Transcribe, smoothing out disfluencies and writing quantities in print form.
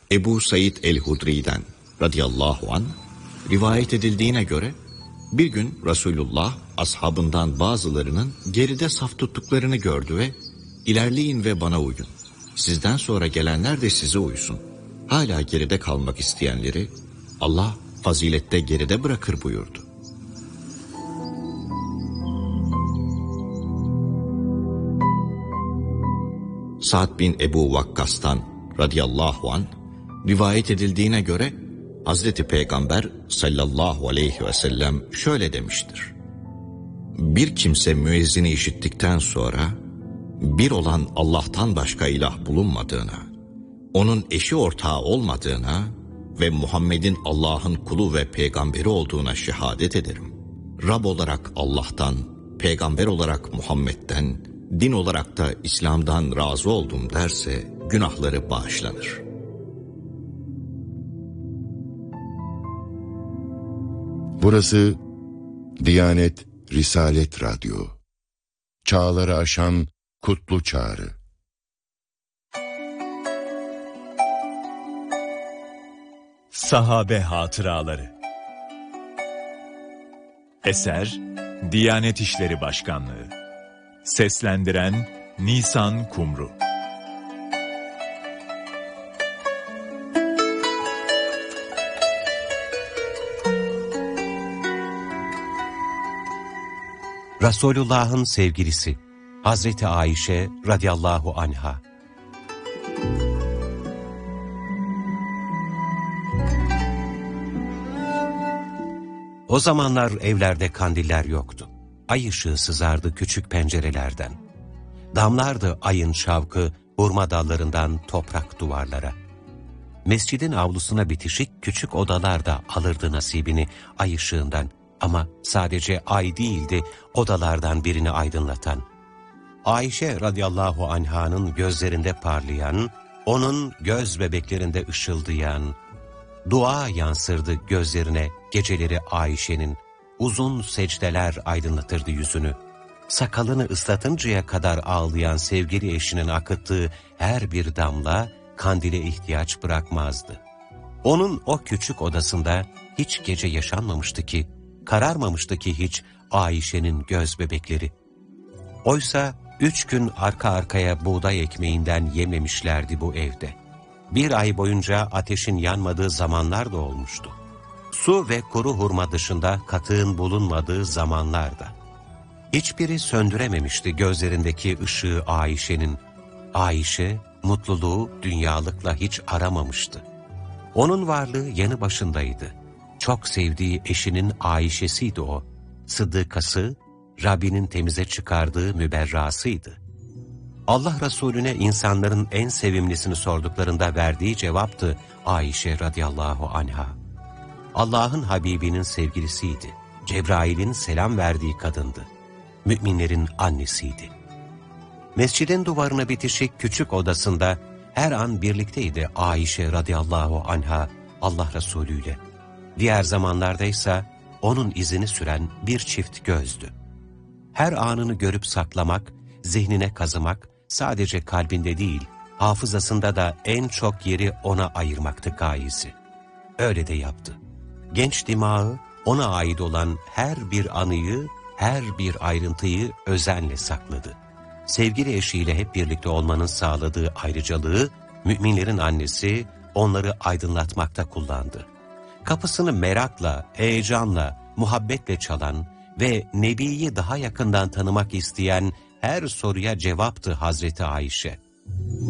Ebu Said el-Hudri'den radıyallahu anh rivayet edildiğine göre bir gün Resulullah ashabından bazılarının geride saf tuttuklarını gördü ve ilerleyin ve bana uyun. Sizden sonra gelenler de size uysun. Hala geride kalmak isteyenleri Allah fazilette geride bırakır buyurdu. Sa'd bin Ebu Vakkas'tan radıyallahu anh rivayet edildiğine göre Hazreti Peygamber sallallahu aleyhi ve sellem şöyle demiştir. Bir kimse müezzini işittikten sonra bir olan Allah'tan başka ilah bulunmadığına, onun eşi ortağı olmadığına ve Muhammed'in Allah'ın kulu ve peygamberi olduğuna şehadet ederim. Rab olarak Allah'tan, peygamber olarak Muhammed'den, din olarak da İslam'dan razı oldum derse günahları bağışlanır. Burası Diyanet Risalet Radyo. Çağları aşan kutlu çağrı. Sahabe Hatıraları. Eser Diyanet İşleri Başkanlığı. Seslendiren Nisan Kumru. Resulullah'ın sevgilisi Hazreti Ayşe radıyallahu anha. O zamanlar evlerde kandiller yoktu. Ay ışığı sızardı küçük pencerelerden. Damlardı ayın şavkı hurma dallarından toprak duvarlara. Mescidin avlusuna bitişik küçük odalar da alırdı nasibini ay ışığından. Ama sadece ay değildi odalardan birini aydınlatan. Ayşe radıyallahu anh'ın gözlerinde parlayan, onun göz bebeklerinde ışıldayan, dua yansırdı gözlerine geceleri Ayşe'nin, uzun secdeler aydınlatırdı yüzünü. Sakalını ıslatıncaya kadar ağlayan sevgili eşinin akıttığı her bir damla kandile ihtiyaç bırakmazdı. Onun o küçük odasında hiç gece yaşanmamıştı ki, kararmamıştı ki hiç Ayşe'nin göz bebekleri. Oysa 3 gün arka arkaya buğday ekmeğinden yememişlerdi bu evde. 1 ay boyunca ateşin yanmadığı zamanlar da olmuştu. Su ve kuru hurma dışında katığın bulunmadığı zamanlarda. Hiçbiri söndürememişti gözlerindeki ışığı Ayşe'nin. Ayşe mutluluğu dünyalıkla hiç aramamıştı. Onun varlığı yanı başındaydı. Çok sevdiği eşinin Ayşe'siydi o. Sıddıkası, Rabbinin temize çıkardığı müberrasıydı. Allah Resulüne insanların en sevimlisini sorduklarında verdiği cevaptı Ayşe radıyallahu anha. Allah'ın Habibinin sevgilisiydi. Cebrail'in selam verdiği kadındı. Müminlerin annesiydi. Mescidin duvarına bitişik küçük odasında her an birlikteydi Ayşe radıyallahu anha Allah Resulü ile. Diğer zamanlardaysa onun izini süren bir çift gözdü. Her anını görüp saklamak, zihnine kazımak sadece kalbinde değil, hafızasında da en çok yeri ona ayırmaktı gayesi. Öyle de yaptı. Genç dimağı ona ait olan her bir anıyı, her bir ayrıntıyı özenle sakladı. Sevgili eşiyle hep birlikte olmanın sağladığı ayrıcalığı, müminlerin annesi onları aydınlatmakta kullandı. Kapısını merakla, heyecanla, muhabbetle çalan ve Nebi'yi daha yakından tanımak isteyen her soruya cevaptı Hazreti Ayşe.